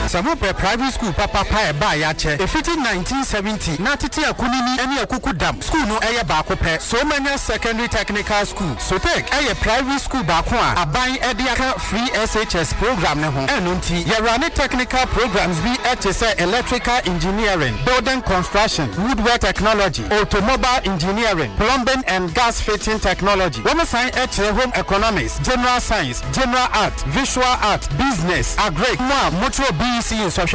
Samupe private school papa pa eba ya che. Efiti 1970 na titi akunini ene akuku dam. School no eye baako pe. So many secondary technical school. So take eye private school baako a aban ede aka free SHS program ne ho. Eno nti ye run technical programs bi say electrical engineering, building construction, woodwork technology, automobile engineering, plumbing and gas fitting technology. Women science home economics, general science, general art, visual art, business, agri, motor BEC in social